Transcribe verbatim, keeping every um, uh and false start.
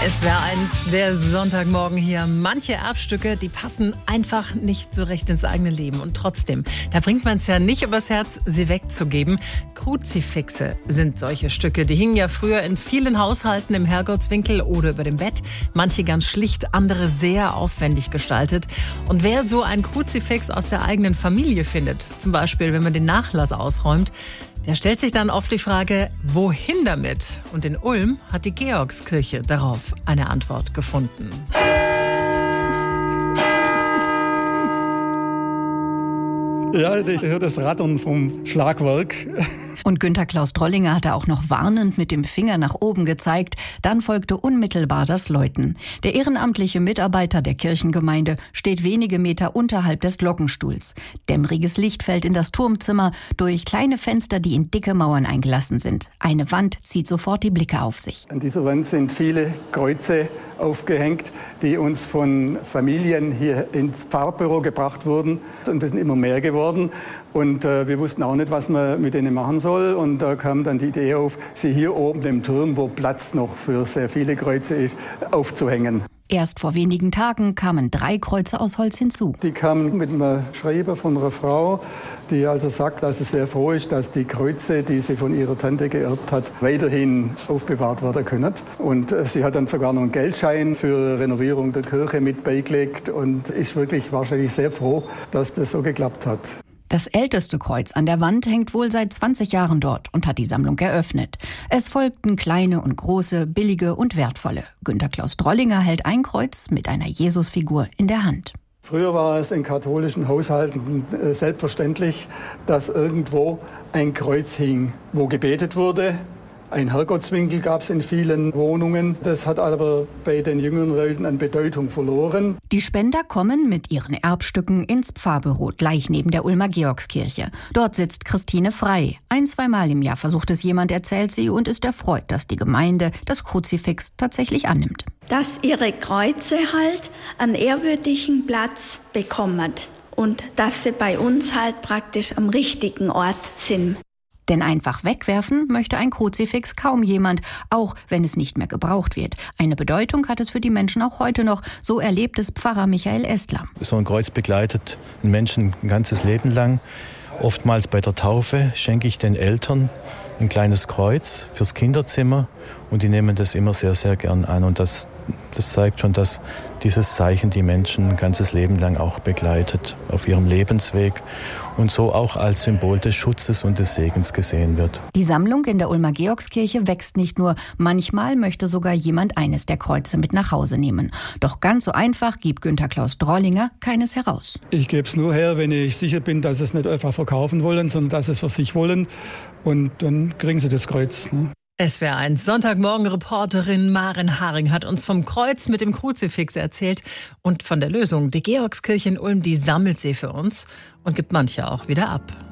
Es wäre eins der Sonntagmorgen hier. Manche Erbstücke, die passen einfach nicht so recht ins eigene Leben. Und trotzdem, da bringt man es ja nicht übers Herz, sie wegzugeben. Kruzifixe sind solche Stücke. Die hingen ja früher in vielen Haushalten im Herrgottswinkel oder über dem Bett. Manche ganz schlicht, andere sehr aufwendig gestaltet. Und wer so ein Kruzifix aus der eigenen Familie findet, zum Beispiel wenn man den Nachlass ausräumt, der stellt sich dann oft die Frage, wohin damit? Und in Ulm hat die Georgskirche darauf eine Antwort gefunden. Ja, ich höre das Rattern vom Schlagwerk. Und Günter Klaus Drollinger hatte auch noch warnend mit dem Finger nach oben gezeigt. Dann folgte unmittelbar das Läuten. Der ehrenamtliche Mitarbeiter der Kirchengemeinde steht wenige Meter unterhalb des Glockenstuhls. Dämmeriges Licht fällt in das Turmzimmer durch kleine Fenster, die in dicke Mauern eingelassen sind. Eine Wand zieht sofort die Blicke auf sich. An dieser Wand sind viele Kreuze aufgehängt, die uns von Familien hier ins Pfarrbüro gebracht wurden. Und das sind immer mehr geworden. Und äh, wir wussten auch nicht, was man mit denen machen soll. Und da kam dann die Idee auf, sie hier oben im Turm, wo Platz noch für sehr viele Kreuze ist, aufzuhängen. Erst vor wenigen Tagen kamen drei Kreuze aus Holz hinzu. Die kamen mit einem Schreiber von einer Frau, die also sagt, dass sie sehr froh ist, dass die Kreuze, die sie von ihrer Tante geerbt hat, weiterhin aufbewahrt werden können. Und sie hat dann sogar noch einen Geldschein für Renovierung der Kirche mit beigelegt und ist wirklich wahrscheinlich sehr froh, dass das so geklappt hat. Das älteste Kreuz an der Wand hängt wohl seit zwanzig Jahren dort und hat die Sammlung eröffnet. Es folgten kleine und große, billige und wertvolle. Günter Klaus Drollinger hält ein Kreuz mit einer Jesusfigur in der Hand. Früher war es in katholischen Haushalten selbstverständlich, dass irgendwo ein Kreuz hing, wo gebetet wurde. Ein Herrgottswinkel gab es in vielen Wohnungen. Das hat aber bei den jüngeren Leuten an Bedeutung verloren. Die Spender kommen mit ihren Erbstücken ins Pfarrbüro, gleich neben der Ulmer Georgskirche. Dort sitzt Christine Frei. Ein-, zweimal im Jahr versucht es jemand, erzählt sie, und ist erfreut, dass die Gemeinde das Kruzifix tatsächlich annimmt. Dass ihre Kreuze halt einen ehrwürdigen Platz bekommen und dass sie bei uns halt praktisch am richtigen Ort sind. Denn einfach wegwerfen möchte ein Kruzifix kaum jemand, auch wenn es nicht mehr gebraucht wird. Eine Bedeutung hat es für die Menschen auch heute noch, so erlebt es Pfarrer Michael Estler. So ein Kreuz begleitet einen Menschen ein ganzes Leben lang. Oftmals bei der Taufe schenke ich den Eltern ein kleines Kreuz fürs Kinderzimmer und die nehmen das immer sehr, sehr gern an. Und das, das zeigt schon, dass dieses Zeichen die Menschen ein ganzes Leben lang auch begleitet auf ihrem Lebensweg und so auch als Symbol des Schutzes und des Segens gesehen wird. Die Sammlung in der Ulmer Georgskirche wächst nicht nur. Manchmal möchte sogar jemand eines der Kreuze mit nach Hause nehmen. Doch ganz so einfach gibt Günter Klaus Drollinger keines heraus. Ich gebe es nur her, wenn ich sicher bin, dass es nicht einfach verkaufen wollen, sondern dass es für sich wollen. Und dann kriegen sie das Kreuz. Ne? S W R eins Sonntagmorgen-Reporterin Maren Haring hat uns vom Kreuz mit dem Kruzifix erzählt und von der Lösung. Die Georgskirche in Ulm, die sammelt sie für uns und gibt manche auch wieder ab.